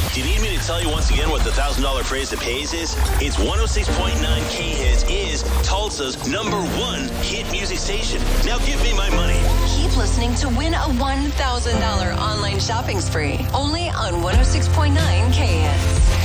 Do you need me to tell you once again what the $1,000 phrase that pays is? It's 106.9 K-Hits is Tulsa's #1 hit music station. Now give me my money. Keep listening to win a $1,000 online shopping spree. Only on 106.9 K-Hits.